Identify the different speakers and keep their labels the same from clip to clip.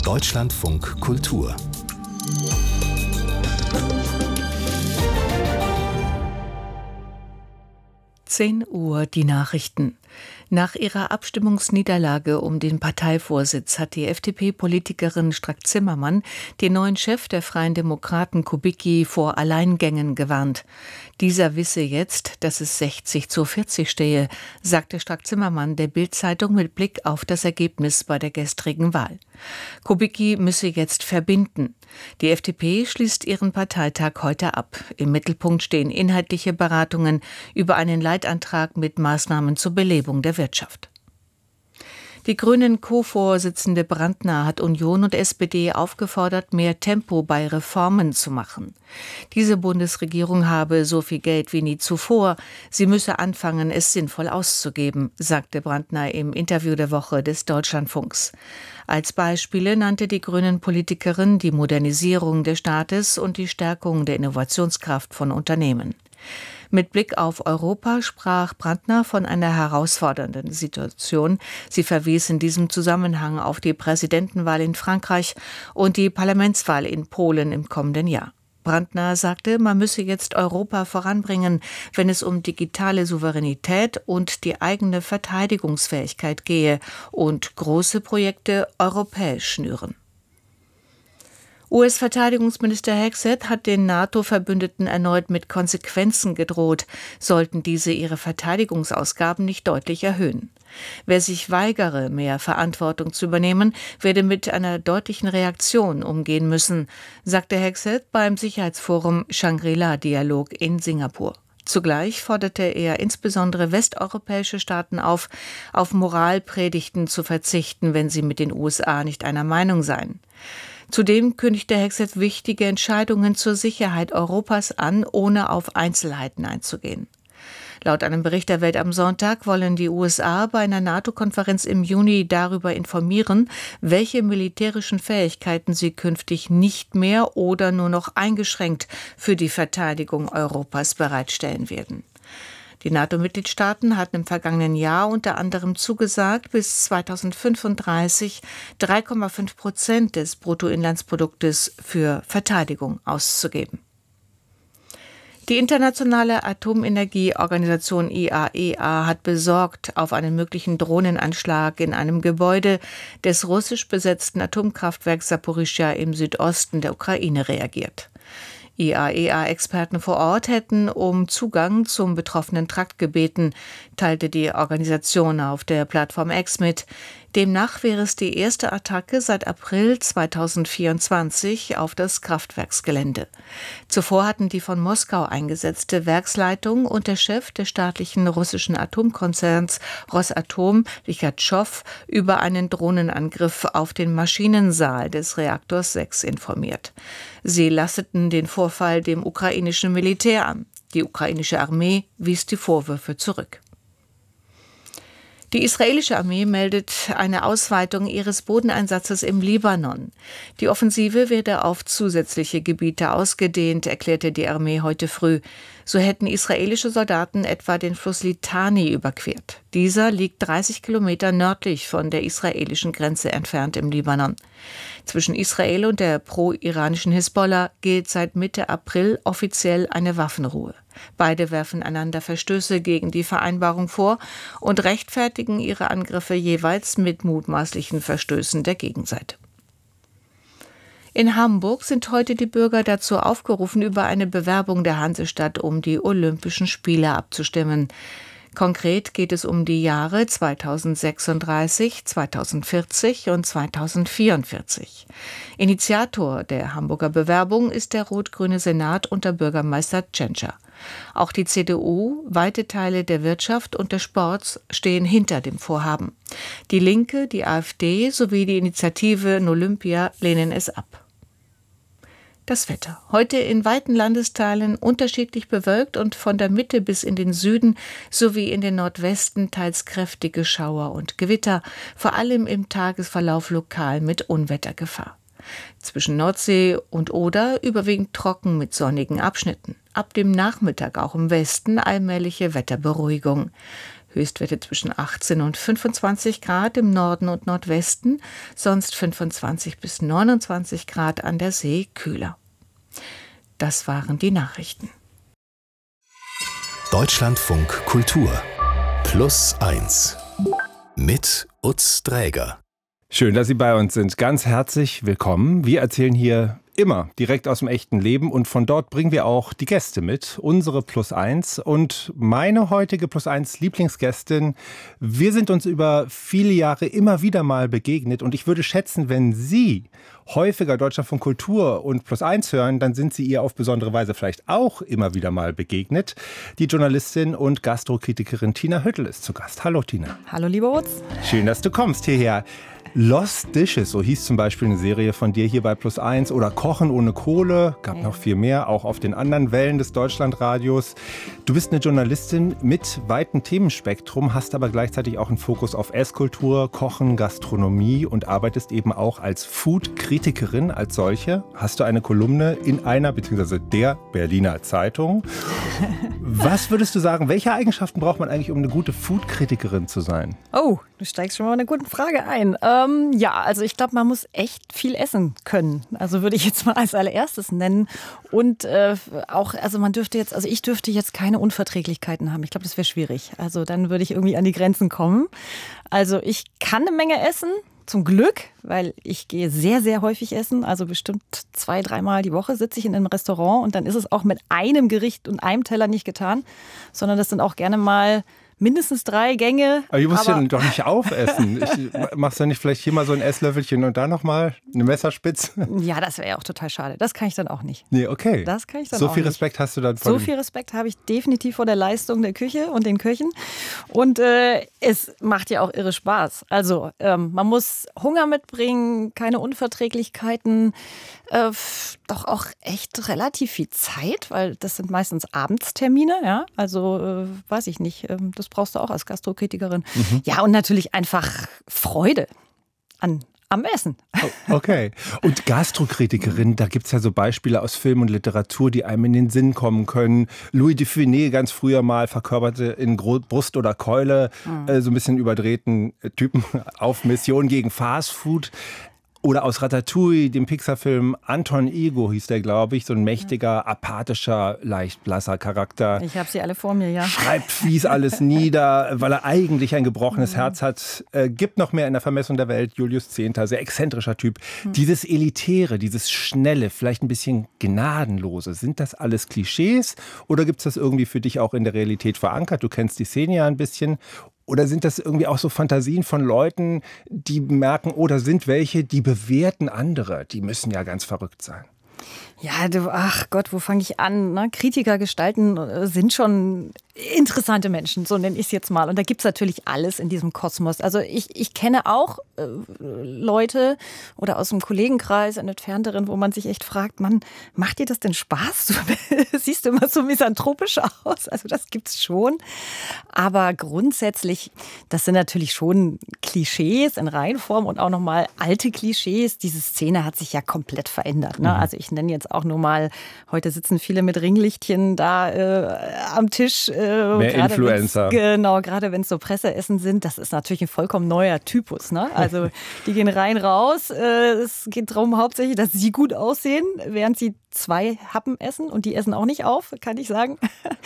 Speaker 1: Deutschlandfunk Kultur.
Speaker 2: Uhr die Nachrichten. Nach ihrer Abstimmungsniederlage um den Parteivorsitz hat die FDP-Politikerin Strack-Zimmermann den neuen Chef der Freien Demokraten Kubicki vor Alleingängen gewarnt. Dieser wisse jetzt, dass es 60:40 stehe, sagte Strack-Zimmermann der Bild-Zeitung mit Blick auf das Ergebnis bei der gestrigen Wahl. Kubicki müsse jetzt verbinden. Die FDP schließt ihren Parteitag heute ab. Im Mittelpunkt stehen inhaltliche Beratungen über einen Leitantrag mit Maßnahmen zur Belebung der Wirtschaft. Die Grünen Co-Vorsitzende Brandner hat Union und SPD aufgefordert, mehr Tempo bei Reformen zu machen. Diese Bundesregierung habe so viel Geld wie nie zuvor. Sie müsse anfangen, es sinnvoll auszugeben, sagte Brandner im Interview der Woche des Deutschlandfunks. Als Beispiele nannte die Grünen-Politikerin die Modernisierung des Staates und die Stärkung der Innovationskraft von Unternehmen. Mit Blick auf Europa sprach Brandner von einer herausfordernden Situation. Sie verwies in diesem Zusammenhang auf die Präsidentenwahl in Frankreich und die Parlamentswahl in Polen im kommenden Jahr. Brandner sagte, man müsse jetzt Europa voranbringen, wenn es um digitale Souveränität und die eigene Verteidigungsfähigkeit gehe und große Projekte europäisch schnüren. US-Verteidigungsminister Hegseth hat den NATO-Verbündeten erneut mit Konsequenzen gedroht, sollten diese ihre Verteidigungsausgaben nicht deutlich erhöhen. Wer sich weigere, mehr Verantwortung zu übernehmen, werde mit einer deutlichen Reaktion umgehen müssen, sagte Hegseth beim Sicherheitsforum Shangri-La-Dialog in Singapur. Zugleich forderte er insbesondere westeuropäische Staaten auf Moralpredigten zu verzichten, wenn sie mit den USA nicht einer Meinung seien. Zudem kündigte Hegseth wichtige Entscheidungen zur Sicherheit Europas an, ohne auf Einzelheiten einzugehen. Laut einem Bericht der Welt am Sonntag wollen die USA bei einer NATO-Konferenz im Juni darüber informieren, welche militärischen Fähigkeiten sie künftig nicht mehr oder nur noch eingeschränkt für die Verteidigung Europas bereitstellen werden. Die NATO-Mitgliedstaaten hatten im vergangenen Jahr unter anderem zugesagt, bis 2035 3,5% des Bruttoinlandsproduktes für Verteidigung auszugeben. Die internationale Atomenergieorganisation IAEA hat besorgt auf einen möglichen Drohnenanschlag in einem Gebäude des russisch besetzten Atomkraftwerks Saporischschja im Südosten der Ukraine reagiert. IAEA-Experten vor Ort hätten um Zugang zum betroffenen Trakt gebeten, teilte die Organisation auf der Plattform X mit. Demnach wäre es die erste Attacke seit April 2024 auf das Kraftwerksgelände. Zuvor hatten die von Moskau eingesetzte Werksleitung und der Chef des staatlichen russischen Atomkonzerns Rosatom, Lichatschow, über einen Drohnenangriff auf den Maschinensaal des Reaktors 6 informiert. Sie lasteten den Vorfall dem ukrainischen Militär an. Die ukrainische Armee wies die Vorwürfe zurück. Die israelische Armee meldet eine Ausweitung ihres Bodeneinsatzes im Libanon. Die Offensive werde auf zusätzliche Gebiete ausgedehnt, erklärte die Armee heute früh. So hätten israelische Soldaten etwa den Fluss Litani überquert. Dieser liegt 30 Kilometer nördlich von der israelischen Grenze entfernt im Libanon. Zwischen Israel und der pro-iranischen Hisbollah gilt seit Mitte April offiziell eine Waffenruhe. Beide werfen einander Verstöße gegen die Vereinbarung vor und rechtfertigen ihre Angriffe jeweils mit mutmaßlichen Verstößen der Gegenseite. In Hamburg sind heute die Bürger dazu aufgerufen, über eine Bewerbung der Hansestadt um die Olympischen Spiele abzustimmen. Konkret geht es um die Jahre 2036, 2040 und 2044. Initiator der Hamburger Bewerbung ist der rot-grüne Senat unter Bürgermeister Tschentscher. Auch die CDU, weite Teile der Wirtschaft und des Sports stehen hinter dem Vorhaben. Die Linke, die AfD sowie die Initiative Olympia lehnen es ab. Das Wetter. Heute in weiten Landesteilen unterschiedlich bewölkt und von der Mitte bis in den Süden sowie in den Nordwesten teils kräftige Schauer und Gewitter, vor allem im Tagesverlauf lokal mit Unwettergefahr. Zwischen Nordsee und Oder überwiegend trocken mit sonnigen Abschnitten. Ab dem Nachmittag auch im Westen allmähliche Wetterberuhigung. Höchstwerte zwischen 18 und 25 Grad im Norden und Nordwesten, sonst 25 bis 29 Grad an der See kühler. Das waren die Nachrichten.
Speaker 1: Deutschlandfunk Kultur +1 mit Utz Dräger.
Speaker 3: Schön, dass Sie bei uns sind. Ganz herzlich willkommen. Wir erzählen hier immer direkt aus dem echten Leben und von dort bringen wir auch die Gäste mit, unsere +1 und meine heutige +1 Lieblingsgästin. Wir sind uns über viele Jahre immer wieder mal begegnet und ich würde schätzen, wenn Sie häufiger Deutschlandfunk Kultur und +1 hören, dann sind Sie ihr auf besondere Weise vielleicht auch immer wieder mal begegnet. Die Journalistin und Gastrokritikerin Tina Hüttel ist zu Gast. Hallo Tina.
Speaker 4: Hallo lieber Utz.
Speaker 3: Schön, dass du kommst hierher. Lost Dishes, so hieß zum Beispiel eine Serie von dir hier bei +1 oder Kochen ohne Kohle, gab noch viel mehr, auch auf den anderen Wellen des Deutschlandradios. Du bist eine Journalistin mit weitem Themenspektrum, hast aber gleichzeitig auch einen Fokus auf Esskultur, Kochen, Gastronomie und arbeitest eben auch als Food-Kritikerin als solche. Hast du eine Kolumne in einer bzw. der Berliner Zeitung. Was würdest du sagen, welche Eigenschaften braucht man eigentlich, um eine gute Food-Kritikerin zu sein?
Speaker 4: Oh, du steigst schon mal eine gute Frage ein. Ja, also ich glaube, man muss echt viel essen können. Also würde ich jetzt mal als allererstes nennen. Und auch, also ich dürfte jetzt keine Unverträglichkeiten haben. Ich glaube, das wäre schwierig. Also dann würde ich irgendwie an die Grenzen kommen. Also ich kann eine Menge essen. Zum Glück, weil ich gehe sehr, sehr häufig essen. Also bestimmt 2-3 Mal die Woche sitze ich in einem Restaurant und dann ist es auch mit einem Gericht und einem Teller nicht getan, sondern das sind auch gerne mal mindestens 3 Gänge.
Speaker 3: Aber du musst ja doch nicht aufessen. Machst du nicht vielleicht hier mal so ein Esslöffelchen und da nochmal eine Messerspitze?
Speaker 4: Ja, das wäre ja auch total schade. Das kann ich dann auch nicht.
Speaker 3: Nee, okay.
Speaker 4: Das kann ich dann
Speaker 3: so
Speaker 4: auch
Speaker 3: viel
Speaker 4: nicht.
Speaker 3: Respekt hast du dann vor
Speaker 4: So viel Respekt habe ich definitiv vor der Leistung der Küche und den Köchen. Und es macht ja auch irre Spaß. Also man muss Hunger mitbringen, keine Unverträglichkeiten, doch auch echt relativ viel Zeit, weil das sind meistens Abendstermine. Ja? Also weiß ich nicht, das brauchst du auch als Gastrokritikerin. Mhm. Ja, und natürlich einfach Freude am Essen.
Speaker 3: Okay. Und Gastrokritikerin, da gibt es ja so Beispiele aus Film und Literatur, die einem in den Sinn kommen können. Louis de Funès ganz früher mal verkörperte in Brust oder Keule so ein bisschen überdrehten Typen auf Mission gegen Fastfood. Oder aus Ratatouille, dem Pixar-Film Anton Ego hieß der, glaube ich, so ein mächtiger, apathischer, leicht blasser Charakter.
Speaker 4: Ich habe sie alle vor mir, ja.
Speaker 3: Schreibt fies alles nieder, weil er eigentlich ein gebrochenes Herz hat. Gibt noch mehr in der Vermessung der Welt, Julius Zehnter, sehr exzentrischer Typ. Dieses Elitäre, dieses Schnelle, vielleicht ein bisschen Gnadenlose, sind das alles Klischees oder gibt es das irgendwie für dich auch in der Realität verankert? Du kennst die Szene ja ein bisschen. Oder sind das irgendwie auch so Fantasien von Leuten, die merken, oh, da sind welche, die bewerten andere. Die müssen ja ganz verrückt sein.
Speaker 4: Ja, ach Gott, wo fange ich an? Ne? Kritiker gestalten sind schon interessante Menschen, so nenne ich es jetzt mal. Und da gibt es natürlich alles in diesem Kosmos. Also ich kenne auch Leute oder aus dem Kollegenkreis, einen entfernteren, wo man sich echt fragt, Mann, macht dir das denn Spaß? Du siehst immer so misanthropisch aus. Also das gibt's schon. Aber grundsätzlich, das sind natürlich schon Klischees in Reihenform und auch nochmal alte Klischees. Diese Szene hat sich ja komplett verändert. Ne? Also ich nenne jetzt auch nur mal, heute sitzen viele mit Ringlichtchen da am Tisch.
Speaker 3: Mehr Influencer.
Speaker 4: Genau, gerade wenn es so Presseessen sind, das ist natürlich ein vollkommen neuer Typus. Ne? Also die gehen rein, raus. Es geht darum hauptsächlich, dass sie gut aussehen, während sie 2 Happen essen und die essen auch nicht auf, kann ich sagen.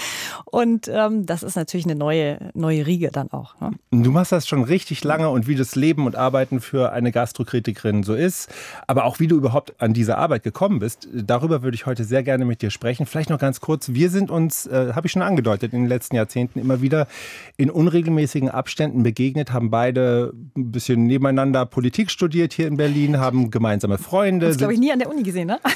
Speaker 4: Und das ist natürlich eine neue Riege dann auch. Ne?
Speaker 3: Du machst das schon richtig lange und wie das Leben und Arbeiten für eine Gastrokritikerin so ist, aber auch wie du überhaupt an diese Arbeit gekommen bist, darüber würde ich heute sehr gerne mit dir sprechen. Vielleicht noch ganz kurz, wir sind uns, habe ich schon angedeutet, in den letzten Jahrzehnten immer wieder in unregelmäßigen Abständen begegnet, haben beide ein bisschen nebeneinander Politik studiert hier in Berlin, haben gemeinsame Freunde.
Speaker 4: Das glaube ich nie an der Uni gesehen, ne?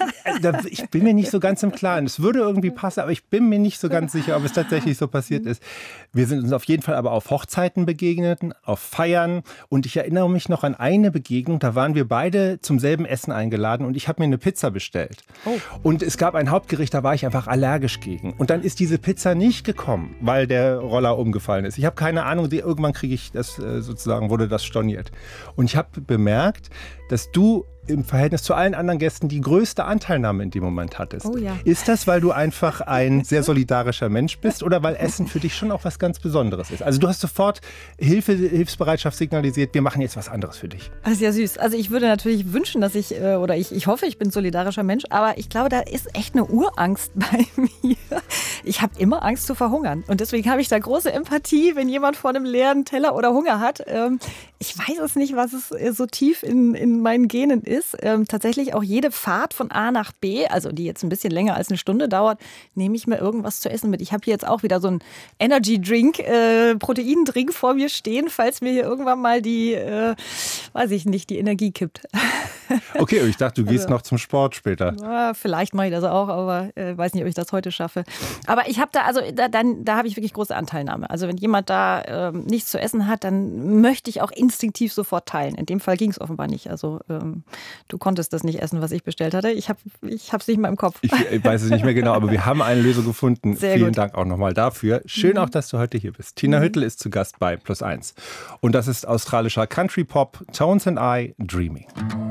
Speaker 3: Ich bin mir nicht so ganz im Klaren. Es würde irgendwie passen, aber ich bin mir nicht so ganz sicher, ob es tatsächlich so passiert ist. Wir sind uns auf jeden Fall aber auf Hochzeiten begegnet, auf Feiern. Und ich erinnere mich noch an eine Begegnung, da waren wir beide zum selben Essen eingeladen und ich habe mir eine Pizza bestellt. Oh. Und es gab ein Hauptgericht, da war ich einfach allergisch gegen. Und dann ist diese Pizza nicht gekommen, weil der Roller umgefallen ist. Ich habe keine Ahnung, irgendwann kriege ich das sozusagen, wurde das storniert. Und ich habe bemerkt, dass du im Verhältnis zu allen anderen Gästen die größte Anteilnahme in dem Moment hattest.
Speaker 4: Oh ja.
Speaker 3: Ist das, weil du einfach ein sehr solidarischer Mensch bist oder weil Essen für dich schon auch was ganz Besonderes ist? Also du hast sofort Hilfsbereitschaft signalisiert, wir machen jetzt was anderes für dich.
Speaker 4: Das ist ja süß. Also ich würde natürlich wünschen, dass ich hoffe, ich bin ein solidarischer Mensch, aber ich glaube, da ist echt eine Urangst bei mir. Ich habe immer Angst zu verhungern und deswegen habe ich da große Empathie, wenn jemand vor einem leeren Teller oder Hunger hat. Ich weiß es nicht, was es so tief in meinen Genen ist. Tatsächlich auch jede Fahrt von A nach B, also die jetzt ein bisschen länger als eine Stunde dauert, nehme ich mir irgendwas zu essen mit. Ich habe hier jetzt auch wieder so einen Energy-Drink, Proteindrink vor mir stehen, falls mir hier irgendwann mal die Energie kippt.
Speaker 3: Okay, ich dachte, du gehst noch zum Sport später.
Speaker 4: Ja, vielleicht mache ich das auch, aber weiß nicht, ob ich das heute schaffe. Aber ich habe da habe ich wirklich große Anteilnahme. Also wenn jemand da nichts zu essen hat, dann möchte ich auch instinktiv sofort teilen. In dem Fall ging es offenbar nicht. Also du konntest das nicht essen, was ich bestellt hatte. Ich habe es nicht mehr im Kopf.
Speaker 3: Ich weiß es nicht mehr genau, aber wir haben eine Lösung gefunden.
Speaker 4: Sehr
Speaker 3: Vielen
Speaker 4: gut.
Speaker 3: Dank auch nochmal dafür. Schön auch, dass du heute hier bist. Tina Hüttel ist zu Gast bei Plus 1. Und das ist australischer Country Pop, Tones and I, Dreaming.